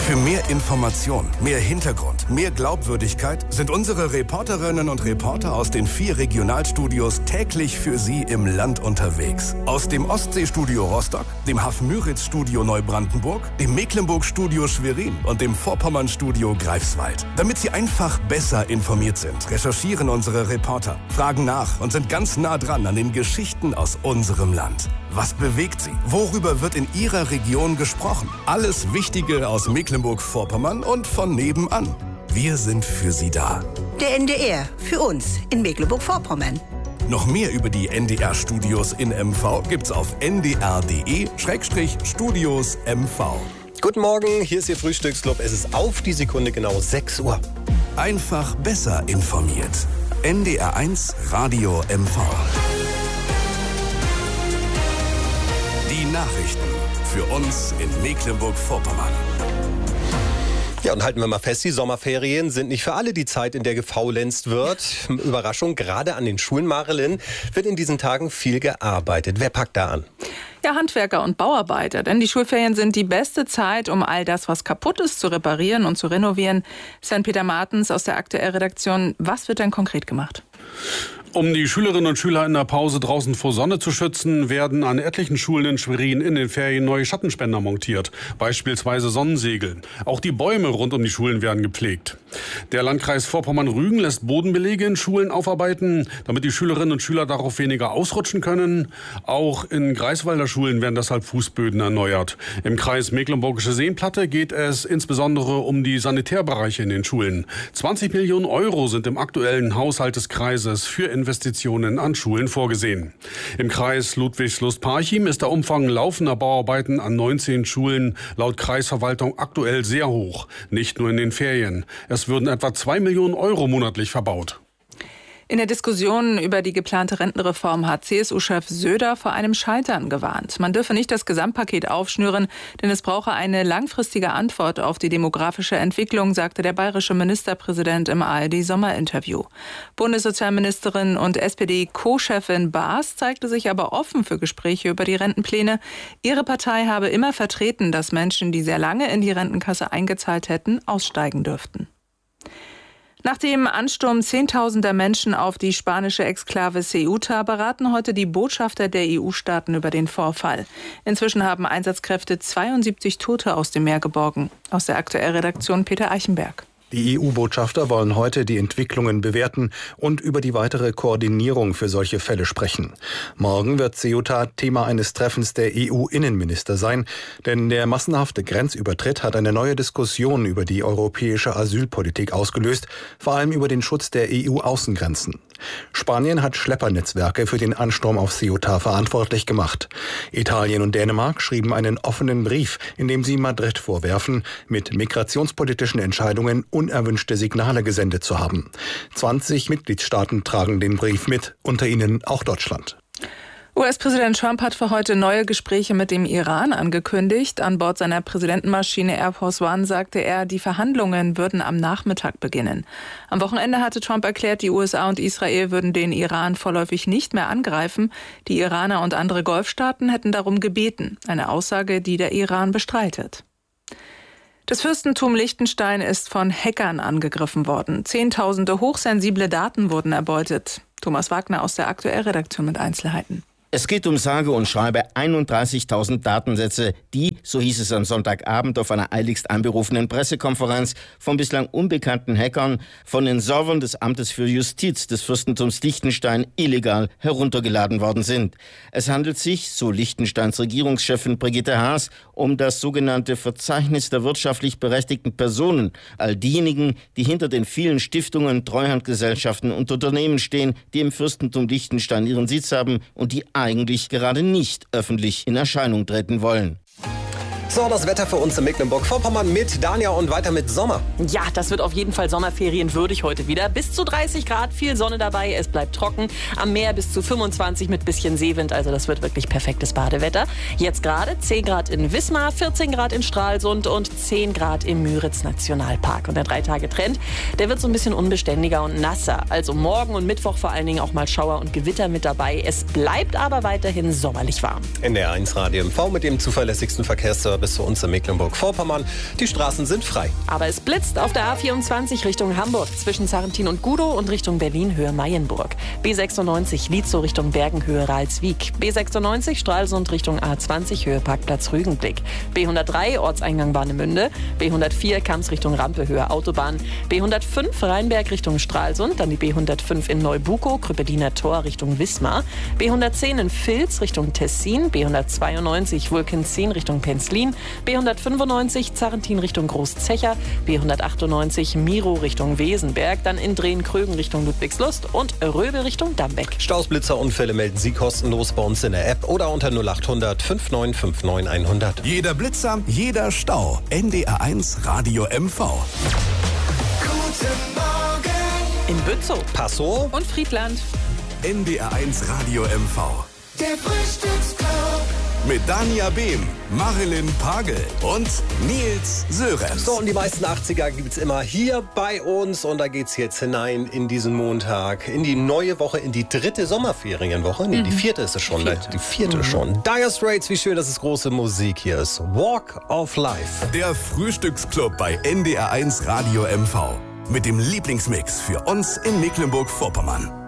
Für mehr Information, mehr Hintergrund, mehr Glaubwürdigkeit sind unsere Reporterinnen und Reporter aus den 4 Regionalstudios täglich für Sie im Land unterwegs. Aus dem Ostseestudio Rostock, dem Hafenmüritz-Studio Neubrandenburg, dem Mecklenburg-Studio Schwerin und dem Vorpommern-Studio Greifswald. Damit Sie einfach besser informiert sind, recherchieren unsere Reporter, fragen nach und sind ganz nah dran an den Geschichten aus unserem Land. Was bewegt Sie? Worüber wird in Ihrer Region gesprochen? Alles Wichtige aus Mecklenburg-Vorpommern und von nebenan. Wir sind für Sie da. Der NDR, für uns in Mecklenburg-Vorpommern. Noch mehr über die NDR-Studios in MV gibt's auf ndr.de/Studios MV. Guten Morgen, hier ist Ihr Frühstücksclub. Es ist auf die Sekunde genau 6 Uhr. Einfach besser informiert. NDR1 Radio MV. Die Nachrichten für uns in Mecklenburg-Vorpommern. Ja, und halten wir mal fest, die Sommerferien sind nicht für alle die Zeit, in der gefaulenzt wird. Überraschung, gerade an den Schulen, Marilyn, wird in diesen Tagen viel gearbeitet. Wer packt da an? Ja, Handwerker und Bauarbeiter, denn die Schulferien sind die beste Zeit, um all das, was kaputt ist, zu reparieren und zu renovieren. Sven Peter Martens aus der Aktuell-Redaktion, was wird denn konkret gemacht? Um die Schülerinnen und Schüler in der Pause draußen vor Sonne zu schützen, werden an etlichen Schulen in Schwerin in den Ferien neue Schattenspender montiert, beispielsweise Sonnensegel. Auch die Bäume rund um die Schulen werden gepflegt. Der Landkreis Vorpommern-Rügen lässt Bodenbelege in Schulen aufarbeiten, damit die Schülerinnen und Schüler darauf weniger ausrutschen können. Auch in Greifswalder Schulen werden deshalb Fußböden erneuert. Im Kreis Mecklenburgische Seenplatte geht es insbesondere um die Sanitärbereiche in den Schulen. 20 Millionen Euro sind im aktuellen Haushalt des Kreises für Investitionen an Schulen vorgesehen. Im Kreis Ludwigslust-Parchim ist der Umfang laufender Bauarbeiten an 19 Schulen laut Kreisverwaltung aktuell sehr hoch. Nicht nur in den Ferien. Es würden etwa 2 Millionen Euro monatlich verbaut. In der Diskussion über die geplante Rentenreform hat CSU-Chef Söder vor einem Scheitern gewarnt. Man dürfe nicht das Gesamtpaket aufschnüren, denn es brauche eine langfristige Antwort auf die demografische Entwicklung, sagte der bayerische Ministerpräsident im ARD-Sommerinterview. Bundessozialministerin und SPD-Co-Chefin Baas zeigte sich aber offen für Gespräche über die Rentenpläne. Ihre Partei habe immer vertreten, dass Menschen, die sehr lange in die Rentenkasse eingezahlt hätten, aussteigen dürften. Nach dem Ansturm Zehntausender Menschen auf die spanische Exklave Ceuta beraten heute die Botschafter der EU-Staaten über den Vorfall. Inzwischen haben Einsatzkräfte 72 Tote aus dem Meer geborgen. Aus der Aktuell-Redaktion Peter Eichenberg. Die EU-Botschafter wollen heute die Entwicklungen bewerten und über die weitere Koordinierung für solche Fälle sprechen. Morgen wird Ceuta Thema eines Treffens der EU-Innenminister sein, denn der massenhafte Grenzübertritt hat eine neue Diskussion über die europäische Asylpolitik ausgelöst, vor allem über den Schutz der EU-Außengrenzen. Spanien hat Schleppernetzwerke für den Ansturm auf Ceuta verantwortlich gemacht. Italien und Dänemark schrieben einen offenen Brief, in dem sie Madrid vorwerfen, mit migrationspolitischen Entscheidungen unerwünschte Signale gesendet zu haben. 20 Mitgliedstaaten tragen den Brief mit, unter ihnen auch Deutschland. US-Präsident Trump hat für heute neue Gespräche mit dem Iran angekündigt. An Bord seiner Präsidentenmaschine Air Force One sagte er, die Verhandlungen würden am Nachmittag beginnen. Am Wochenende hatte Trump erklärt, die USA und Israel würden den Iran vorläufig nicht mehr angreifen. Die Iraner und andere Golfstaaten hätten darum gebeten. Eine Aussage, die der Iran bestreitet. Das Fürstentum Liechtenstein ist von Hackern angegriffen worden. Zehntausende hochsensible Daten wurden erbeutet. Thomas Wagner aus der Aktuell-Redaktion mit Einzelheiten. Es geht um sage und schreibe 31.000 Datensätze, die, so hieß es am Sonntagabend auf einer eiligst einberufenen Pressekonferenz, von bislang unbekannten Hackern von den Servern des Amtes für Justiz des Fürstentums Liechtenstein illegal heruntergeladen worden sind. Es handelt sich, so Liechtensteins Regierungschefin Brigitte Haas, um das sogenannte Verzeichnis der wirtschaftlich berechtigten Personen, all diejenigen, die hinter den vielen Stiftungen, Treuhandgesellschaften und Unternehmen stehen, die im Fürstentum Liechtenstein ihren Sitz haben und die eigentlich gerade nicht öffentlich in Erscheinung treten wollen. So, das Wetter für uns in Mecklenburg-Vorpommern mit Dania und weiter mit Sommer. Ja, das wird auf jeden Fall sommerferienwürdig heute wieder. Bis zu 30 Grad, viel Sonne dabei, es bleibt trocken. Am Meer bis zu 25 mit bisschen Seewind, also das wird wirklich perfektes Badewetter. Jetzt gerade 10 Grad in Wismar, 14 Grad in Stralsund und 10 Grad im Müritz-Nationalpark. Und der 3-Tage-Trend, der wird so ein bisschen unbeständiger und nasser. Also morgen und Mittwoch vor allen Dingen auch mal Schauer und Gewitter mit dabei. Es bleibt aber weiterhin sommerlich warm. NDR1 Radio MV mit dem zuverlässigsten Verkehrsservice bis zu uns in Mecklenburg-Vorpommern. Die Straßen sind frei. Aber es blitzt auf der A24 Richtung Hamburg, zwischen Sarrentin und Gudow und Richtung Berlin Höhe Mayenburg. B96 Lietzow Richtung Bergen Höhe Ralswiek. B96 Stralsund Richtung A20 Höhe Parkplatz Rügenblick. B103 Ortseingang Warnemünde. B104 Kamms Richtung Rampe Höhe Autobahn. B105 Rheinberg Richtung Stralsund, dann die B105 in Neubukow, Krüppediner Tor Richtung Wismar. B110 in Vils Richtung Tessin. B192 Vulkenzin Richtung Penzlin. B195 Zarrentin Richtung Großzecher. B198 Miro Richtung Wesenberg. Dann in Drehen-Krögen Richtung Ludwigslust und Röbel Richtung Dambeck. Staus, Blitzer, Unfälle melden Sie kostenlos bei uns in der App oder unter 0800 5959 100. Jeder Blitzer, jeder Stau. NDR1 Radio MV. Guten Morgen. In Bützow, Passau Und Friedland. NDR1 Radio MV. Der Frühstücksclub. Mit Dania Behm, Marilyn Pagel und Nils Sörensen. So, und die meisten 80er gibt es immer hier bei uns. Und da geht's jetzt hinein in diesen Montag, in die neue Woche, in die 3. Sommerferienwoche. Nee, die 4. ist es schon. Die 4. schon. Dire Straits, wie schön, dass es große Musik hier ist. Walk of Life. Der Frühstücksclub bei NDR1 Radio MV. Mit dem Lieblingsmix für uns in Mecklenburg-Vorpommern.